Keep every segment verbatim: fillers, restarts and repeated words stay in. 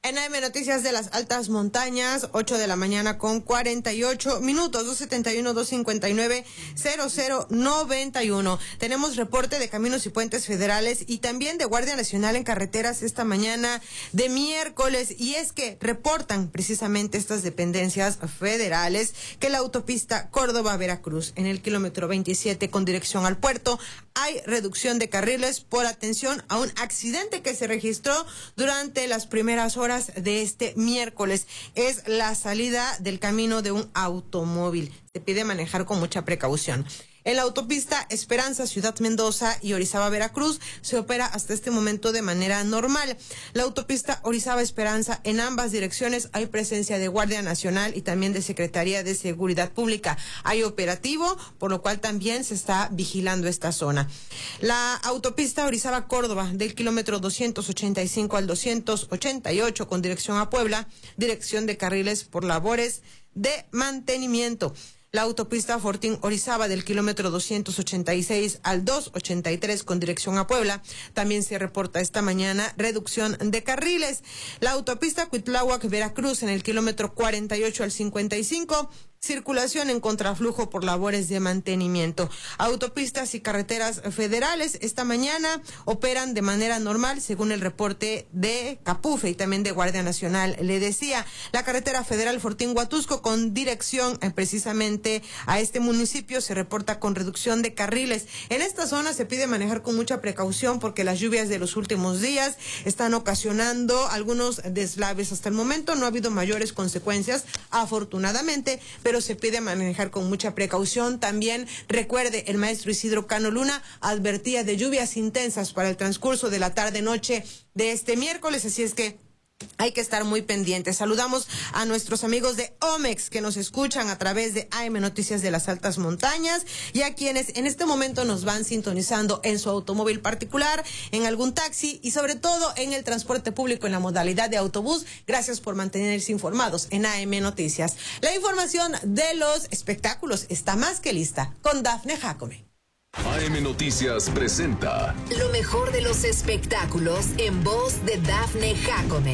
En A M Noticias de las Altas Montañas, ocho de la mañana con cuarenta y ocho minutos, dos setenta y uno, dos cincuenta y nueve, cero cero noventa y uno. Tenemos reporte de Caminos y Puentes Federales y también de Guardia Nacional en carreteras esta mañana de miércoles. Y es que reportan precisamente estas dependencias federales que la autopista Córdoba-Veracruz, en el kilómetro veintisiete con dirección al puerto, hay reducción de carriles por atención a un accidente que se registró durante las primeras horas de este miércoles. Es la salida del camino de un automóvil. Se pide manejar con mucha precaución. En la autopista Esperanza, Ciudad Mendoza y Orizaba-Veracruz se opera hasta este momento de manera normal. La autopista Orizaba-Esperanza, en ambas direcciones hay presencia de Guardia Nacional y también de Secretaría de Seguridad Pública. Hay operativo, por lo cual también se está vigilando esta zona. La autopista Orizaba-Córdoba, del kilómetro doscientos ochenta y cinco al doscientos ochenta y ocho con dirección a Puebla, dirección de carriles por labores de mantenimiento. La autopista Fortín-Orizaba, del kilómetro doscientos ochenta y seis al doscientos ochenta y tres con dirección a Puebla, también se reporta esta mañana reducción de carriles. La autopista Cuitláhuac-Veracruz, en el kilómetro cuarenta y ocho al cincuenta y cinco, circulación en contraflujo por labores de mantenimiento. Autopistas y carreteras federales esta mañana operan de manera normal, según el reporte de Capufe y también de Guardia Nacional. Le decía, la carretera federal Fortín-Huatusco, con dirección eh, precisamente a este municipio, se reporta con reducción de carriles. En esta zona se pide manejar con mucha precaución porque las lluvias de los últimos días están ocasionando algunos deslaves. Hasta el momento no ha habido mayores consecuencias, afortunadamente, pero se pide manejar con mucha precaución. También recuerde, el maestro Isidro Cano Luna advertía de lluvias intensas para el transcurso de la tarde-noche de este miércoles, así es que hay que estar muy pendientes. Saludamos a nuestros amigos de Omex que nos escuchan a través de A M Noticias de las Altas Montañas y a quienes en este momento nos van sintonizando en su automóvil particular, en algún taxi y sobre todo en el transporte público en la modalidad de autobús. Gracias por mantenerse informados en A M Noticias. La información de los espectáculos está más que lista con Dafne Jacome. A M Noticias presenta lo mejor de los espectáculos en voz de Dafne Jacome.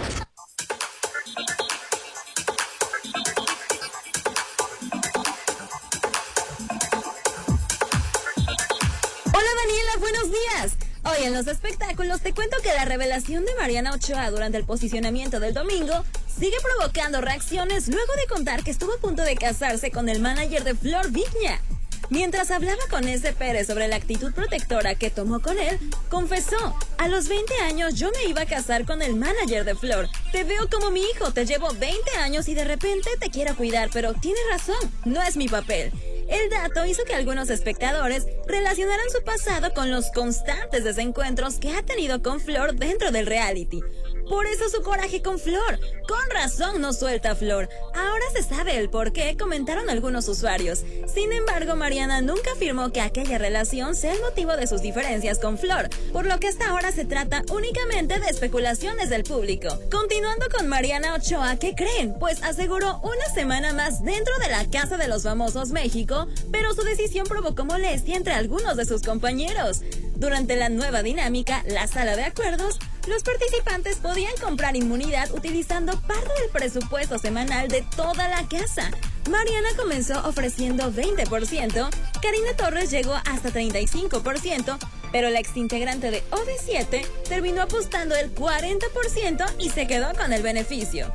Hola Daniela, buenos días. Hoy en los espectáculos te cuento que la revelación de Mariana Ochoa durante el posicionamiento del domingo sigue provocando reacciones luego de contar que estuvo a punto de casarse con el manager de Flor Vigna. Mientras hablaba con ese Pérez sobre la actitud protectora que tomó con él, confesó: a los veinte años yo me iba a casar con el manager de Flor. Te veo como mi hijo, te llevo veinte años y de repente te quiero cuidar, pero tienes razón, no es mi papel. El dato hizo que algunos espectadores relacionaran su pasado con los constantes desencuentros que ha tenido con Flor dentro del reality. Por eso su coraje con Flor. Con razón no suelta a Flor. Ahora se sabe el por qué, comentaron algunos usuarios. Sin embargo, Mariana nunca afirmó que aquella relación sea el motivo de sus diferencias con Flor, por lo que hasta ahora se trata únicamente de especulaciones del público. Continuando con Mariana Ochoa, ¿qué creen? Pues aseguró una semana más dentro de la Casa de los Famosos México, pero su decisión provocó molestia entre algunos de sus compañeros. Durante la nueva dinámica, la sala de acuerdos, los participantes podían comprar inmunidad utilizando parte del presupuesto semanal de toda la casa. Mariana comenzó ofreciendo veinte por ciento, Karina Torres llegó hasta treinta y cinco por ciento, pero la exintegrante de O V siete terminó apostando el cuarenta por ciento y se quedó con el beneficio.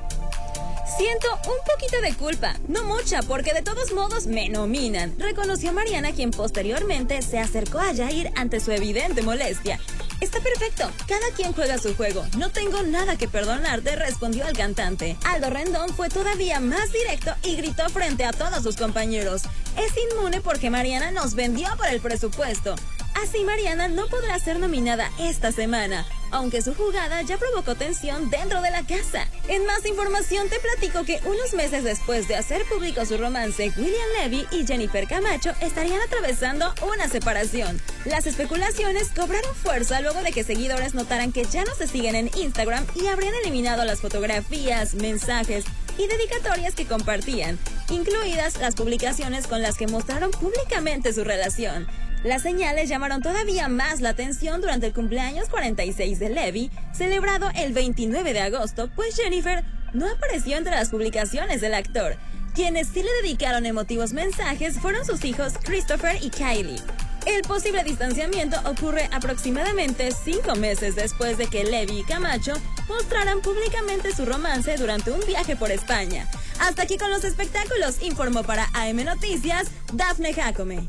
Siento un poquito de culpa, no mucha, porque de todos modos me nominan, reconoció Mariana, quien posteriormente se acercó a Yair ante su evidente molestia. Está perfecto, cada quien juega su juego, no tengo nada que perdonarte, respondió el cantante. Aldo Rendón fue todavía más directo y gritó frente a todos sus compañeros: es inmune porque Mariana nos vendió por el presupuesto. Así Mariana no podrá ser nominada esta semana, aunque su jugada ya provocó tensión dentro de la casa. En más información te platico que unos meses después de hacer público su romance, William Levy y Jennifer Camacho estarían atravesando una separación. Las especulaciones cobraron fuerza luego de que seguidores notaran que ya no se siguen en Instagram y habrían eliminado las fotografías, mensajes y dedicatorias que compartían, incluidas las publicaciones con las que mostraron públicamente su relación. Las señales llamaron todavía más la atención durante el cumpleaños cuarenta y seis de Levi, celebrado el veintinueve de agosto, pues Jennifer no apareció entre las publicaciones del actor. Quienes sí le dedicaron emotivos mensajes fueron sus hijos Christopher y Kylie. El posible distanciamiento ocurre aproximadamente cinco meses después de que Levi y Camacho mostraran públicamente su romance durante un viaje por España. Hasta aquí con los espectáculos, informó para A M Noticias, Dafne Jacome.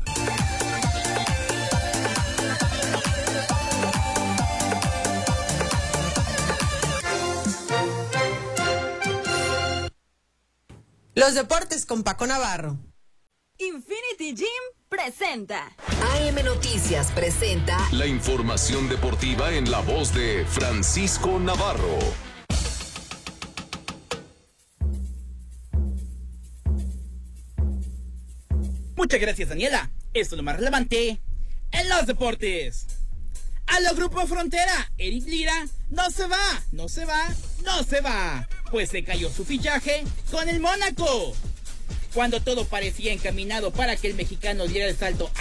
Los deportes con Paco Navarro. Infinity Gym presenta. A M Noticias presenta la información deportiva en la voz de Francisco Navarro. Muchas gracias, Daniela. Esto es lo más relevante en los deportes. A lo Grupo Frontera, Eric Lira no se va, no se va, no se va, pues se cayó su fichaje con el Mónaco. Cuando todo parecía encaminado para que el mexicano diera el salto